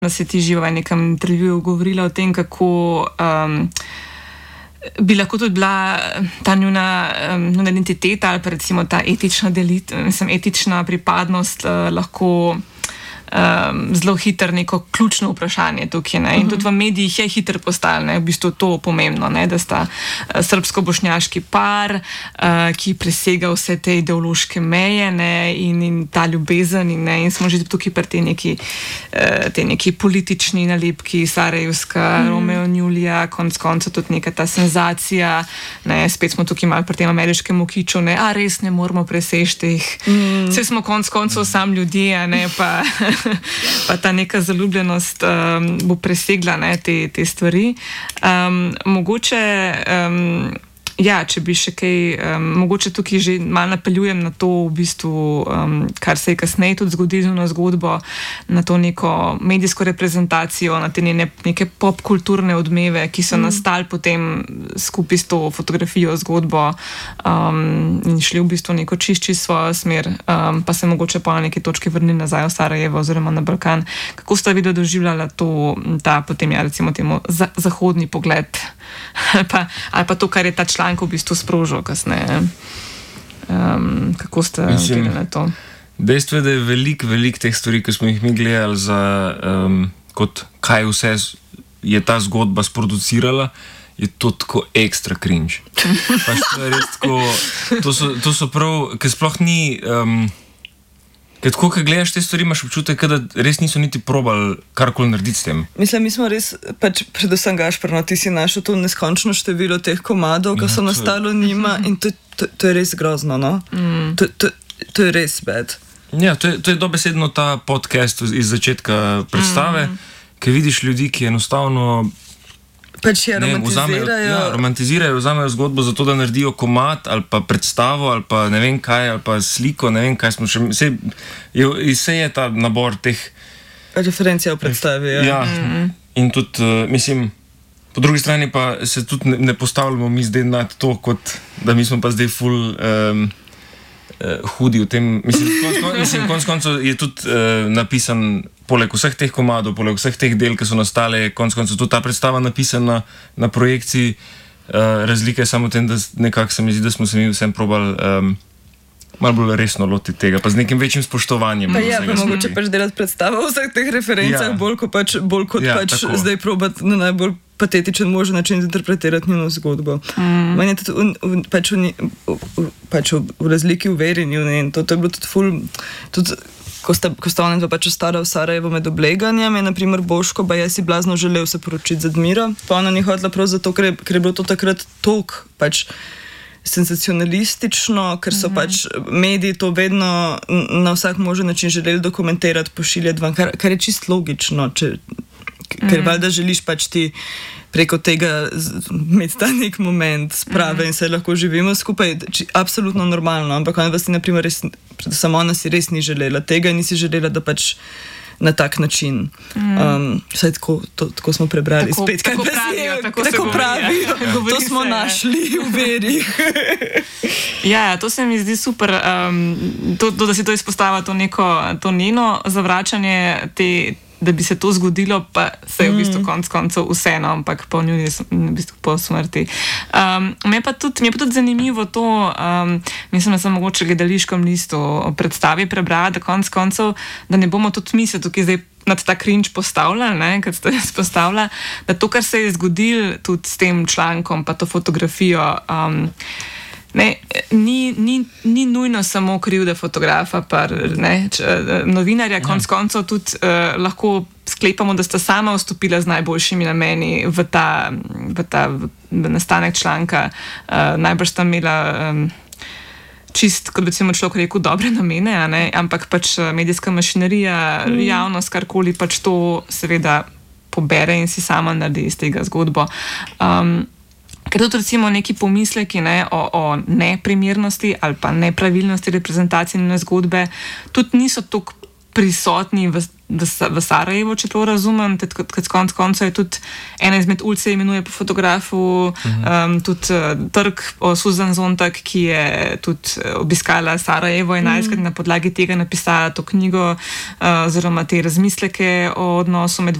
da si ti živa v nekem intervjuju govorila o tem, kako bi lahko tudi bila ta njuna identiteta ali pa recimo ta etična pripadnost lahko zelo hitro neko ključno vprašanje tukaj. Ne? In tudi v medijih je hitro postalo, v bistvu to pomembno, ne? Da sta srbsko-bošnjaški par, ki presega vse te ideološke meje, ne? In ta ljubezen in smo že tukaj pri te neki politični nalepki, Sarajevska, Romeo in Julija, konc konca tudi neka ta senzacija, ne? Spet smo tukaj malo pri tem ameriškem kiču, ne? A res ne moramo presežti jih. Vse smo konc koncev sam ljudje, ne? Pa ta neka zaljubljenost bo presegla, ne, te stvari. Mogoče, če bi še kaj, mogoče tukaj že malo napeljujem na to, v bistvu, kar se je kasneje tudi zgodilo na zgodbo, na to neko medijsko reprezentacijo, na te neke popkulturne odmeve, ki so nastali potem skupaj s to fotografijo, zgodbo in šli v bistvu neko čišči svojo smer, pa se mogoče pa na neki točki vrnili nazaj v Sarajevo oziroma na Balkan. Kako sta vidva doživljala ta potem, recimo temu, zahodni pogled ali pa to, kar je ta članek v bistvu sprožil kasneje. Kako ste gledali na to? Dejstvo je, da je veliko teh stvari, ki smo jih mi gledali za kot kaj vse je ta zgodba sproducirala, je to tako ekstra cringe. Pač to je res tako, to so prav, ker sploh ni ker tako, ko gledaš te stvari, imaš občutek, da res niso niti probali karkoli narediti s tem. Mislim, mi smo res, pač predvsem Gašper, ti si našel to neskončno število teh komadov, ki so nastalo njima in to je res grozno, no? To je res bad. Ja, to je dobesedno ta podcast iz začetka predstave, ki vidiš ljudi, ki enostavno pač romantizirajo, vzamejo zgodbo za to, da naredijo komad ali pa predstavo ali pa ne vem kaj, ali pa sliko, ne vem kaj smo še... Vse je ta nabor teh... referencija v predstavi, ja. In tudi, mislim, po drugi strani pa se tudi ne postavljamo mi zdaj nad to, kot da mi smo pa zdaj ful hudi v tem. Mislim, konc koncev je tudi napisan poleg vseh teh komadov, poleg vseh teh del, ki so nastale, konc koncev tudi ta predstava napisana na projekciji. Razlika je samo v tem, da nekako se mi zdi, da smo se mi vsem probali malo bolj resno loti tega, pa z nekim večjim spoštovanjem. Pa pa mogoče pač delati predstavo o vseh teh referencah, bolj kot zdaj probati na najbolj patetičen možen način interpretirati njeno zgodbo. Meni je tudi v razliki v verinju in to je bilo tudi ful, tudi ko sta ona pač ostala v Sarajevo med obleganjem, je naprimer Boško, jaz si blazno želel se poročiti z Admiro, pa ona ni hodila prav zato, ker je bilo to takrat toliko pač senzacionalistično, ker so pač mediji to vedno na vsak možen način želeli dokumentirati, pošiljati van, kar je čist logično, ker valjda želiš pač ti preko tega imeti ta nek moment sprave in se lahko živimo skupaj, absolutno normalno, ampak ona vas ti naprimer res, samo ona si res ni želela tega in nisi želela, da pač na tak način. Vsaj tako smo prebrali. Tako pravijo. To smo našli v verih. Ja, to se mi zdi super, da si to izpostavlja, to njeno zavračanje da bi se to zgodilo, pa se je v bistvu konc koncev vseeno, ampak po njuni v bistvu po smrti. Mi je pa tudi zanimivo to, mislim, da sem mogoče gledališkem listu o predstavi prebrala, da konc koncev, da ne bomo tudi mi se tukaj zdaj nad ta cringe postavljali, kot ste izpostavila, da to, kar se je zgodilo tudi s tem člankom, pa to fotografijo, ni nujno samo krivda fotografa, novinarja, konc koncev tudi lahko sklepamo, da sta sama vstopila z najboljšimi nameni v nastanek članka. Najbrž sta imela čist, kot bi recimo človek rekel, dobre namene, ampak pač medijska mašinerija, javnost, karkoli pač to seveda pobere in si sama naredi iz tega zgodbo. Ker tudi recimo neki pomisleki o neprimernosti ali pa nepravilnosti reprezentacije njene zgodbe tudi niso toliko prisotni v Sarajevu, če to razumem. Konec koncev je tudi ena izmed ulic, se imenuje po fotografu, tudi trg Susan Zontag, ki je tudi obiskala Sarajevo 11, na podlagi tega napisala to knjigo oziroma te razmisleke o odnosu med